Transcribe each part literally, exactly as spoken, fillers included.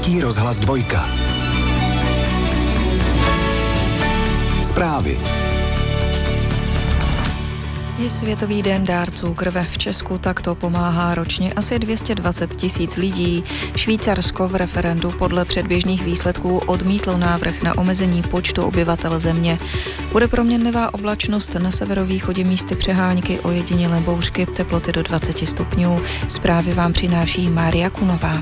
Český rozhlas dvojka. Zprávy. Je Světový den dárců krve. V Česku takto pomáhá ročně asi dvě stě dvacet tisíc lidí. Švýcarsko v referendu podle předběžných výsledků odmítlo návrh na omezení počtu obyvatel země. Bude proměnlivá oblačnost na severovýchodě, místy přehánky, ojedinělé bouřky, teploty do dvacet stupňů. Zprávy vám přináší Mária Kunová.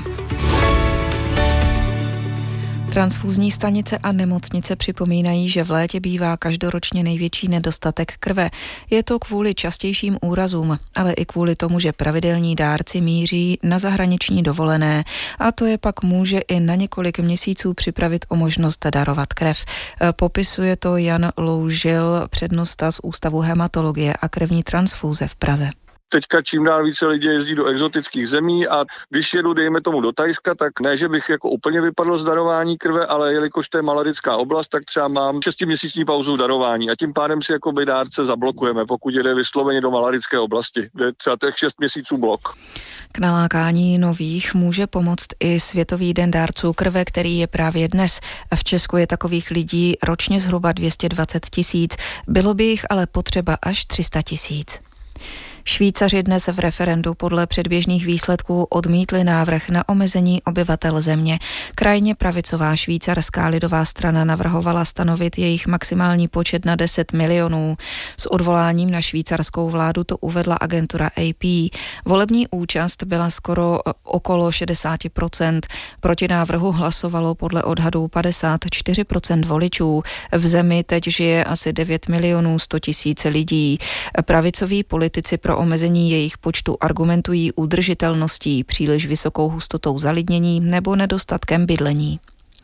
Transfúzní stanice a nemocnice připomínají, že v létě bývá každoročně největší nedostatek krve. Je to kvůli častějším úrazům, ale i kvůli tomu, že pravidelní dárci míří na zahraniční dovolené. A to je pak může i na několik měsíců připravit o možnost darovat krev. Popisuje to Jan Loužil, přednosta z Ústavu hematologie a krevní transfúze v Praze. Teďka čím dál více lidí jezdí do exotických zemí a když jedu, dejme tomu, do Thajska, tak ne, že bych jako úplně vypadl z darování krve, ale jelikož to je malarická oblast, tak třeba mám šestiměsíční pauzu v darování a tím pádem si jako by dárce zablokujeme, pokud jede vysloveně do malarické oblasti, kde je třeba těch šest měsíců blok. K nalákání nových může pomoct i Světový den dárců krve, který je právě dnes. V Česku je takových lidí ročně zhruba dvě stě dvacet tisíc, bylo by jich ale potřeba až tři sta tisíc. Švýcaři dnes v referendu podle předběžných výsledků odmítli návrh na omezení obyvatel země. Krajně pravicová švýcarská lidová strana navrhovala stanovit jejich maximální počet na deset milionů. S odvoláním na švýcarskou vládu to uvedla agentura A P. Volební účast byla skoro okolo šedesát procent. Proti návrhu hlasovalo podle odhadů padesát čtyři procent voličů. V zemi teď žije asi devět milionů sto tisíc lidí. Pravicoví politici pro omezení jejich počtu argumentují udržitelností, příliš vysokou hustotou zalidnění nebo nedostatkem bydlení.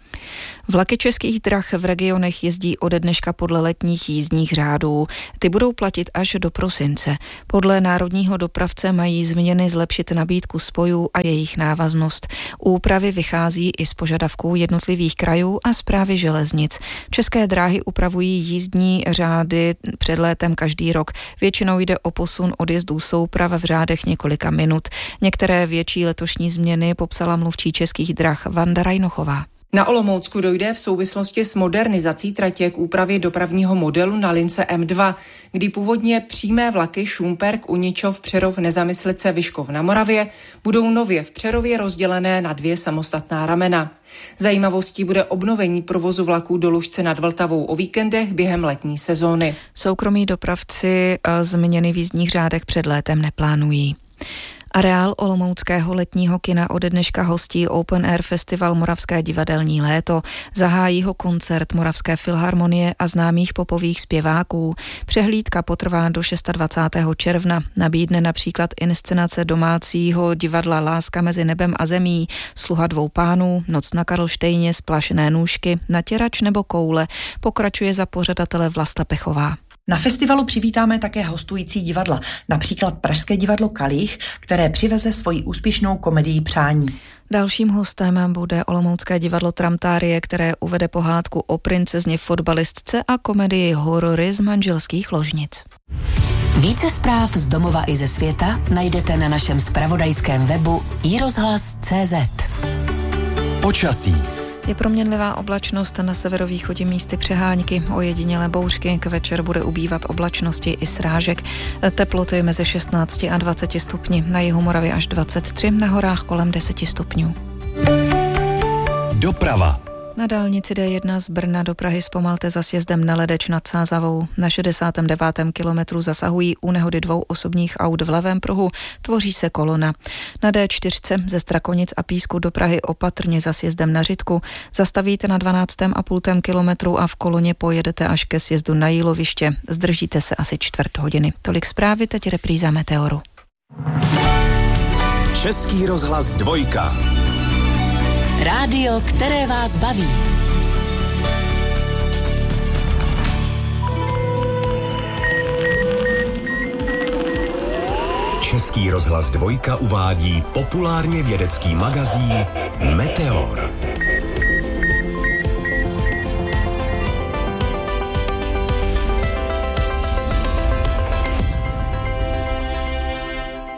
Vlaky Českých drah v regionech jezdí ode dneška podle letních jízdních řádů. Ty budou platit až do prosince. Podle národního dopravce mají změny zlepšit nabídku spojů a jejich návaznost. Úpravy vychází i z požadavků jednotlivých krajů a správy železnic. České dráhy upravují jízdní řády před létem každý rok. Většinou jde o posun odjezdů souprav v řádech několika minut. Některé větší letošní změny popsala mluvčí Českých drah Vanda Rajnochová. Na Olomoucku dojde v souvislosti s modernizací tratě k úpravě dopravního modelu na lince M dva, kdy původně přímé vlaky Šumperk, Uničov, Přerov, Nezamyslice, Vyškov na Moravě budou nově v Přerově rozdělené na dvě samostatná ramena. Zajímavostí bude obnovení provozu vlaků do Lužce nad Vltavou o víkendech během letní sezóny. Soukromí dopravci změny v jízdních řádech před létem neplánují. Areál olomouckého letního kina ode dneška hostí Open Air Festival Moravské divadelní léto. Zahájí ho koncert Moravské filharmonie a známých popových zpěváků. Přehlídka potrvá do dvacátého šestého června. Nabídne například inscenace domácího divadla Láska mezi nebem a zemí, Sluha dvou pánů, Noc na Karlštejně, Splašené nůžky, Natěrač nebo Koule. Pokračuje za pořadatele Vlasta Pechová. Na festivalu přivítáme také hostující divadla, například Pražské divadlo Kalich, které přiveze svoji úspěšnou komedii Přání. Dalším hostem bude olomoucké divadlo Tramtárie, které uvede pohádku o princezně fotbalistce a komedii Horory z manželských ložnic. Více zpráv z domova i ze světa najdete na našem zpravodajském webu i rozhlas tečka cé zet. Počasí. Je proměnlivá oblačnost na severovýchodě, místy přehánky, ojedinělé bouřky, k večer bude ubývat oblačnosti i srážek. Teploty mezi šestnácti a dvaceti stupni, na jihu Moravy až dvacet tři, na horách kolem deseti stupňů. Doprava. Na dálnici D jedna z Brna do Prahy zpomalte za sjezdem na Ledeč nad Sázavou. Na šedesátém devátém kilometru zasahují u nehody dvou osobních aut v levém pruhu, tvoří se kolona. Na D čtyři ze Strakonic a Písku do Prahy opatrně za sjezdem na Řitku. Zastavíte na dvanáctém a půl kilometru a v koloně pojedete až ke sjezdu na Jíloviště. Zdržíte se asi čtvrt hodiny. Tolik zprávy, teď repríza Meteoru. Český rozhlas dvojka. Rádio, které vás baví. Český rozhlas dvojka uvádí populárně vědecký magazín Meteor.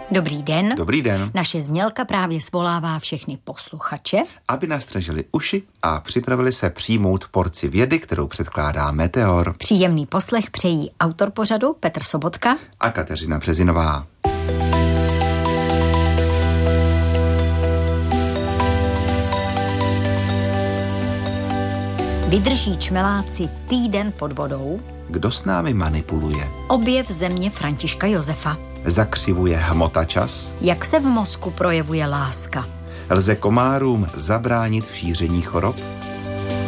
Dobrý den. Dobrý den. Naše znělka právě svolává všechny posluchače, aby nastřežili uši a připravili se přijmout porci vědy, kterou předkládá Meteor. Příjemný poslech přejí autor pořadu Petr Sobotka a Kateřina Březinová. Vydrží čmeláci týden pod vodou? Kdo s námi manipuluje? Objev země Františka Josefa. Zakřivuje hmota čas? Jak se v mozku projevuje láska? Lze komárům zabránit v šíření chorob?